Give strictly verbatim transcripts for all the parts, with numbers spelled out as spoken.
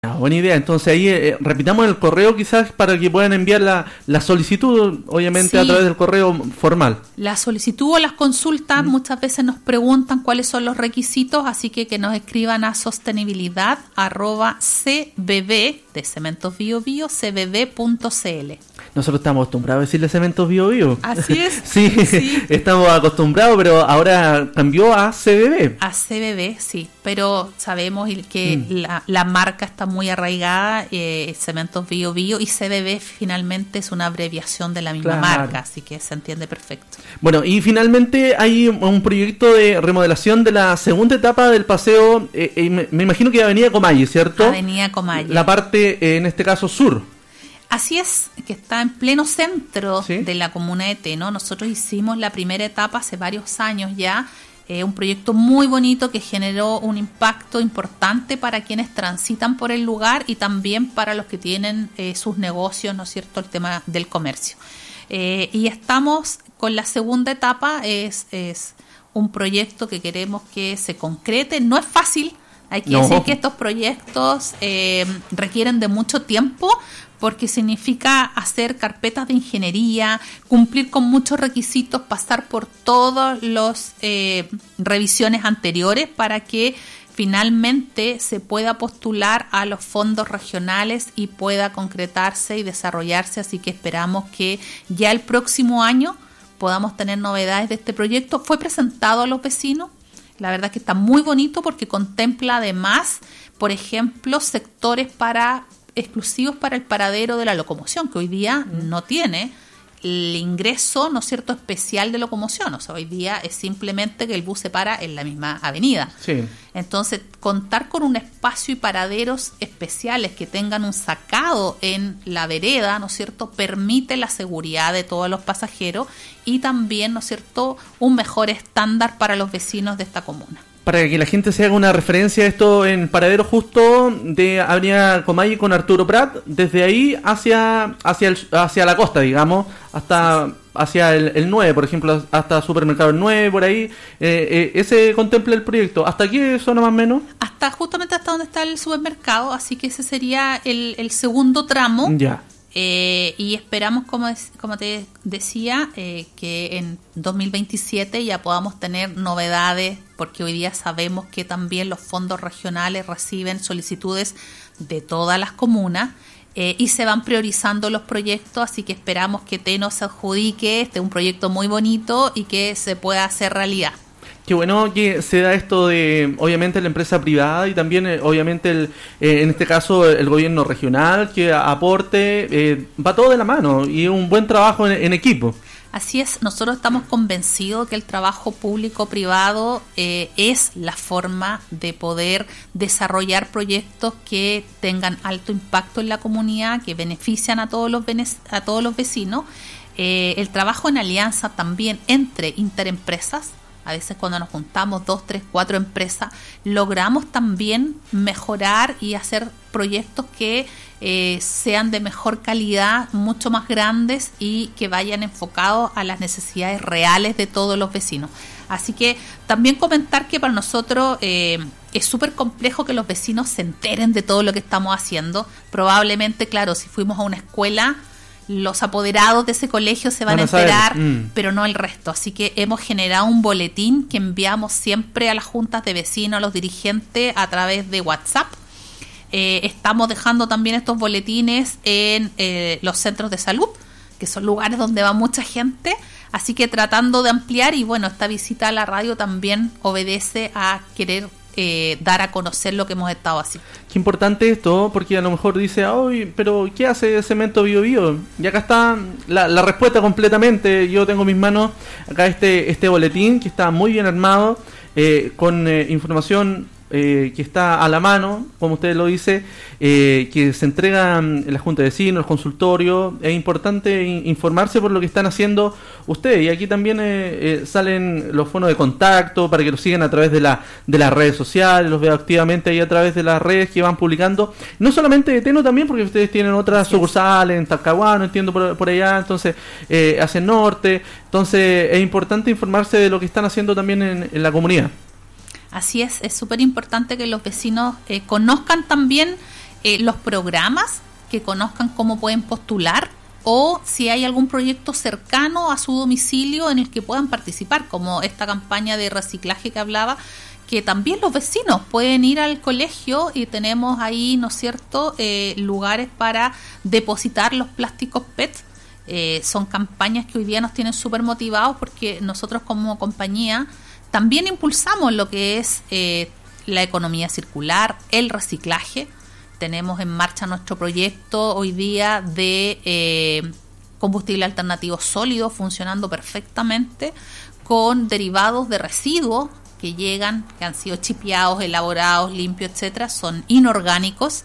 Ah, buena idea. Entonces ahí eh, repitamos el correo quizás para que puedan enviar la, la solicitud, obviamente sí, a través del correo formal. La solicitud o las consultas, mm. muchas veces nos preguntan cuáles son los requisitos, así que que nos escriban a sostenibilidad arroba cbb de Cementos Bio Bio, cbb punto cl. Nosotros estamos acostumbrados a decirle Cementos Bio Bio. Así es. sí, sí, estamos acostumbrados, pero ahora cambió a C B B. A C B B, sí, pero sabemos que mm. la, la marca está muy arraigada, eh, Cementos Bio Bio, y C B B finalmente es una abreviación de la misma claro. marca, así que se entiende perfecto. Bueno, y finalmente hay un proyecto de remodelación de la segunda etapa del paseo, eh, eh, me, me imagino que Avenida Comayes, ¿cierto? Avenida Comayes. La parte, eh, en este caso, sur. Así es, que está en pleno centro ¿sí? de la comuna de Teno. Nosotros hicimos la primera etapa hace varios años ya, eh, un proyecto muy bonito que generó un impacto importante para quienes transitan por el lugar y también para los que tienen eh, sus negocios, ¿no es cierto?, el tema del comercio. Eh, y estamos con la segunda etapa, es, es un proyecto que queremos que se concrete. No es fácil, hay que no. decir que estos proyectos eh, requieren de mucho tiempo, porque significa hacer carpetas de ingeniería, cumplir con muchos requisitos, pasar por todas las eh, revisiones anteriores para que finalmente se pueda postular a los fondos regionales y pueda concretarse y desarrollarse. Así que esperamos que ya el próximo año podamos tener novedades de este proyecto. Fue presentado a los vecinos. La verdad es que está muy bonito porque contempla además, por ejemplo, sectores para exclusivos para el paradero de la locomoción, que hoy día no tiene el ingreso, ¿no es cierto?, especial de locomoción. O sea, hoy día es simplemente que el bus se para en la misma avenida. Sí. Entonces, contar con un espacio y paraderos especiales que tengan un sacado en la vereda, ¿no es cierto?, permite la seguridad de todos los pasajeros y también, ¿no es cierto?, un mejor estándar para los vecinos de esta comuna. Para que la gente se haga una referencia a esto, en paradero justo de Avenida Comayes con Arturo Prat, desde ahí hacia hacia el, hacia la costa, digamos, hasta hacia el, el nueve, por ejemplo, hasta Supermercado el nueve, por ahí, eh, eh, ese contempla el proyecto. ¿Hasta qué zona más o menos? Hasta justamente hasta donde está el supermercado, así que ese sería el, el segundo tramo. Ya. Eh, y esperamos, como, es, como te decía, eh, que en dos mil veintisiete ya podamos tener novedades, porque hoy día sabemos que también los fondos regionales reciben solicitudes de todas las comunas eh, y se van priorizando los proyectos, así que esperamos que Teno se adjudique. Este es un proyecto muy bonito y que se pueda hacer realidad. Qué bueno que se da esto de, obviamente, la empresa privada y también, eh, obviamente, el, eh, en este caso, el gobierno regional que aporte, eh, va todo de la mano y un buen trabajo en, en equipo. Así es, nosotros estamos convencidos que el trabajo público-privado eh, es la forma de poder desarrollar proyectos que tengan alto impacto en la comunidad, que benefician a todos los, bene- a todos los vecinos. Eh, el trabajo en alianza también entre interempresas. A veces cuando nos juntamos dos, tres, cuatro empresas, logramos también mejorar y hacer proyectos que eh, sean de mejor calidad, mucho más grandes y que vayan enfocados a las necesidades reales de todos los vecinos. Así que también comentar que para nosotros eh, es súper complejo que los vecinos se enteren de todo lo que estamos haciendo. Probablemente, claro, si fuimos a una escuela, los apoderados de ese colegio se van bueno, a enterar, mm. pero no el resto. Así que hemos generado un boletín que enviamos siempre a las juntas de vecinos, a los dirigentes, a través de WhatsApp. Eh, estamos dejando también estos boletines en eh, los centros de salud, que son lugares donde va mucha gente. Así que tratando de ampliar, y bueno, esta visita a la radio también obedece a querer Eh, dar a conocer lo que hemos estado haciendo. Qué importante esto, porque a lo mejor dice, ay, pero ¿qué hace Cemento Bio Bio? Y acá está la, la respuesta completamente. Yo tengo en mis manos acá este, este boletín que está muy bien armado, eh, con eh, información eh, que está a la mano, como usted lo dice, eh, que se entrega en la Junta de Vecinos, el consultorio. Es importante in- informarse por lo que están haciendo ustedes, y aquí también eh, eh, salen los fonos de contacto para que los sigan a través de la de las redes sociales, los vean activamente ahí a través de las redes que van publicando, no solamente de Teno también, porque ustedes tienen otras sí, sucursales en Talcahuano, entiendo por, por allá, entonces eh, hacia el norte, entonces es importante informarse de lo que están haciendo también en, en la comunidad. Así es, es súper importante que los vecinos eh, conozcan también eh, los programas, que conozcan cómo pueden postular, o si hay algún proyecto cercano a su domicilio en el que puedan participar, como esta campaña de reciclaje que hablaba, que también los vecinos pueden ir al colegio y tenemos ahí, ¿no es cierto?, eh, lugares para depositar los plásticos P E T. Eh, son campañas que hoy día nos tienen súper motivados, porque nosotros como compañía también impulsamos lo que es eh, la economía circular, el reciclaje. Tenemos en marcha nuestro proyecto hoy día de eh, combustible alternativo sólido, funcionando perfectamente, con derivados de residuos que llegan, que han sido chipeados, elaborados, limpios, etcétera, son inorgánicos,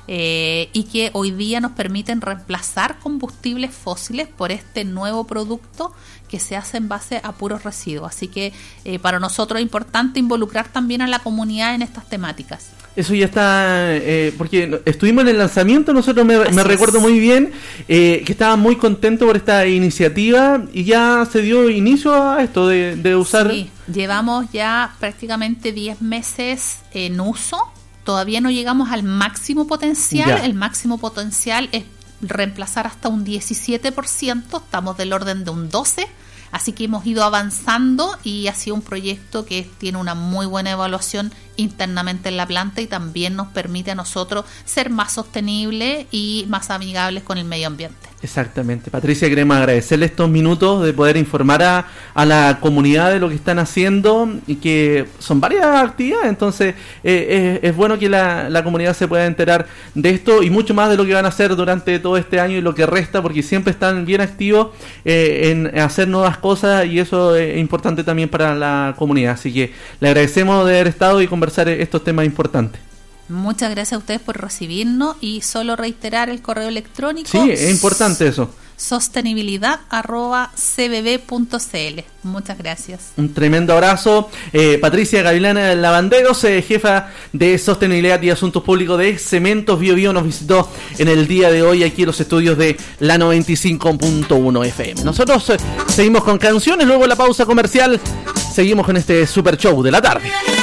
eh, y que hoy día nos permiten reemplazar combustibles fósiles por este nuevo producto que se hace en base a puros residuos. Así que eh, para nosotros es importante involucrar también a la comunidad en estas temáticas. Eso ya está, eh, porque estuvimos en el lanzamiento, nosotros me, me recuerdo muy bien, eh, que estaban muy contentos por esta iniciativa, y ya se dio inicio a esto de, de usar... Sí, llevamos ya prácticamente diez meses en uso, todavía no llegamos al máximo potencial, ya. El máximo potencial es reemplazar hasta un diecisiete por ciento, estamos del orden de un doce por ciento, así que hemos ido avanzando y ha sido un proyecto que tiene una muy buena evaluación internamente en la planta, y también nos permite a nosotros ser más sostenibles y más amigables con el medio ambiente. Exactamente. Patricia, queremos agradecerle estos minutos de poder informar a, a la comunidad de lo que están haciendo, y que son varias actividades, entonces eh, es, es bueno que la, la comunidad se pueda enterar de esto y mucho más de lo que van a hacer durante todo este año y lo que resta, porque siempre están bien activos eh, en hacer nuevas cosas, y eso es importante también para la comunidad. Así que le agradecemos de haber estado y conversar estos temas importantes. Muchas gracias a ustedes por recibirnos, y solo reiterar el correo electrónico. Sí, es importante eso. sostenibilidad arroba c b b punto c l. Muchas gracias. Un tremendo abrazo. Eh, Patricia Gavilán Lavanderos, eh, jefa de Sostenibilidad y Asuntos Públicos de Cementos Bio Bio, nos visitó en el día de hoy aquí en los estudios de la noventa y cinco punto uno F M. Nosotros eh, seguimos con canciones, luego la pausa comercial, seguimos con este super show de la tarde.